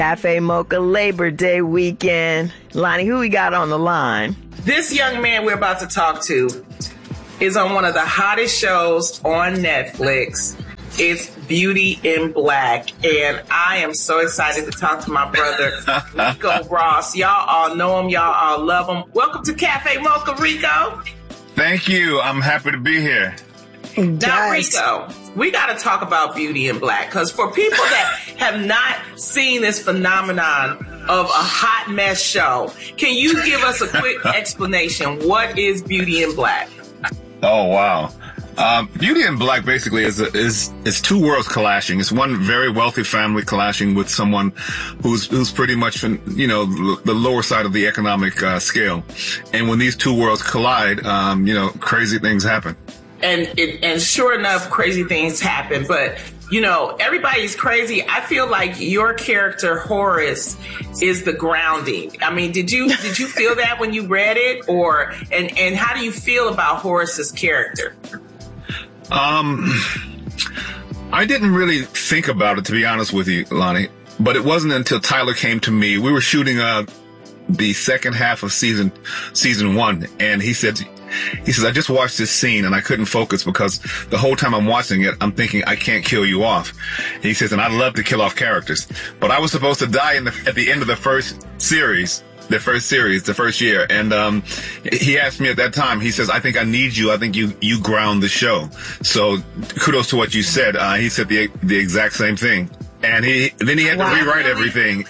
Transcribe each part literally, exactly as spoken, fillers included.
Cafe Mocha Labor Day weekend. Lonnie, who we got on the line? This young man we're about to talk to is on one of the hottest shows on Netflix. It's Beauty in Black. And I am so excited to talk to my brother, Rico Ross. Y'all all know him. Y'all all love him. Welcome to Cafe Mocha, Rico. Thank you. I'm happy to be here. Now, Rico, we got to talk about Beauty in Black, because for people that have not seen this phenomenon of a hot mess show, can you give us a quick explanation? What is Beauty in Black? Oh, wow. Um, Beauty in Black basically is, a, is is two worlds clashing. It's one very wealthy family clashing with someone who's who's pretty much, you know, the lower side of the economic uh, scale. And when these two worlds collide, um, you know, crazy things happen. And it, and sure enough, crazy things happen. But, you know, everybody's crazy. I feel like your character, Horace, is the grounding. I mean, did you did you feel that when you read it? Or and, and how do you feel about Horace's character? Um, I didn't really think about it, to be honest with you, Lonnie. But it wasn't until Tyler came to me. We were shooting uh, the second half of season season one, and he said... He says, I just watched this scene and I couldn't focus because the whole time I'm watching it, I'm thinking I can't kill you off. And he says, and I love to kill off characters, but I was supposed to die in the, at the end of the first series, the first series, the first year. And, um, he asked me at that time, he says, I think I need you. I think you, you ground the show. So kudos to what you said. Uh, he said the, the exact same thing. And he, then he had wow, to rewrite really? everything.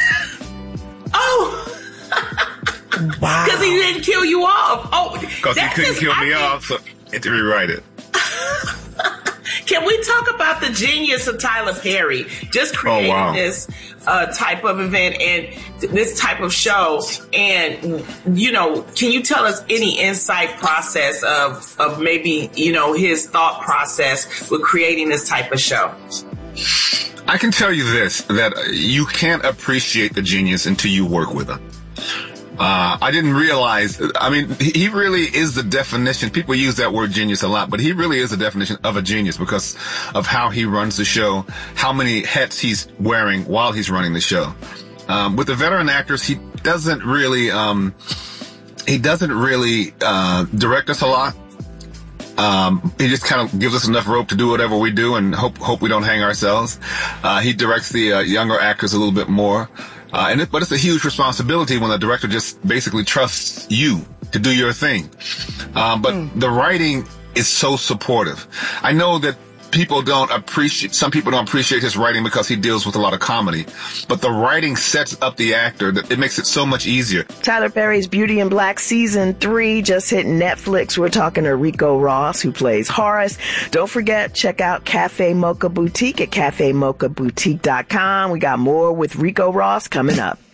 Oh! Wow. Because he didn't kill you off. Oh, because he couldn't just, kill me I off, so he had to rewrite it. Can we talk about the genius of Tyler Perry just creating oh, wow. this uh, type of event and this type of show? And, you know, can you tell us any insight process of, of maybe, you know, his thought process with creating this type of show? I can tell you this, that you can't appreciate the genius until you work with him. Uh, I didn't realize, I mean, he really is the definition. People use that word genius a lot, but he really is the definition of a genius because of how he runs the show, how many hats he's wearing while he's running the show. Um, with the veteran actors, he doesn't really, um, he doesn't really, uh, direct us a lot. Um, he just kind of gives us enough rope to do whatever we do and hope, hope we don't hang ourselves. Uh, he directs the, uh, younger actors a little bit more. Uh, and it, but it's a huge responsibility when the director just basically trusts you to do your thing. Um, but mm. the writing is so supportive. I know that people don't appreciate, some people don't appreciate his writing because he deals with a lot of comedy, but the writing sets up the actor that it makes it so much easier. Tyler Perry's Beauty in Black season three just hit Netflix. We're talking to Rico Ross, who plays Horace. Don't forget, check out Cafe Mocha Boutique at cafe mocha boutique dot com. We got more with Rico Ross coming up.